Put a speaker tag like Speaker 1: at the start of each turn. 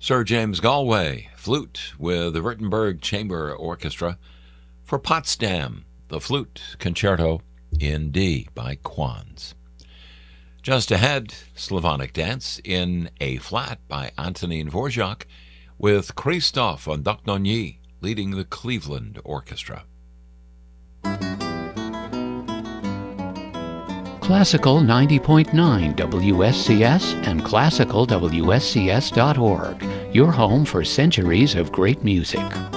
Speaker 1: Sir James Galway, flute with the Württemberg Chamber Orchestra for Potsdam, the Flute Concerto in D by Quanz. Just ahead, Slavonic Dance in A-flat by Antonín Dvorak with Christoph von Dohnanyi leading the Cleveland Orchestra.
Speaker 2: Classical 90.9 WSCS and classicalwscs.org, your home for centuries of great music.